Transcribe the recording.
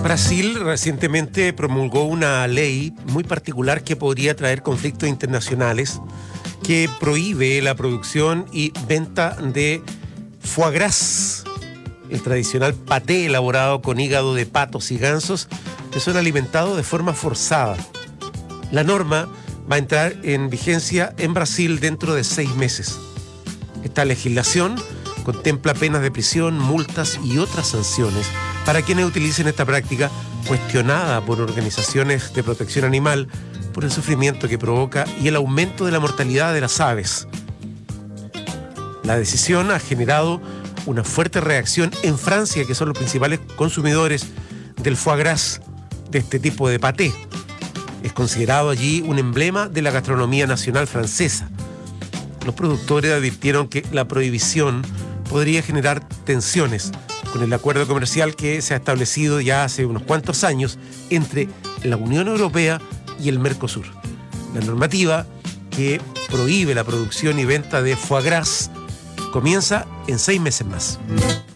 Brasil recientemente promulgó una ley muy particular que podría traer conflictos internacionales, que prohíbe la producción y venta de foie gras, el tradicional paté elaborado con hígado de patos y gansos que son alimentados de forma forzada. La norma va a entrar en vigencia en Brasil dentro de 6 meses. Esta legislación contempla penas de prisión, multas y otras sanciones para quienes utilicen esta práctica cuestionada por organizaciones de protección animal por el sufrimiento que provoca y el aumento de la mortalidad de las aves. La decisión ha generado una fuerte reacción en Francia, que son los principales consumidores del foie gras, de este tipo de paté. Es considerado allí un emblema de la gastronomía nacional francesa. Los productores advirtieron que la prohibición podría generar tensiones con el acuerdo comercial que se ha establecido ya hace unos cuantos años entre la Unión Europea y el Mercosur. La normativa que prohíbe la producción y venta de foie gras comienza en 6 meses más.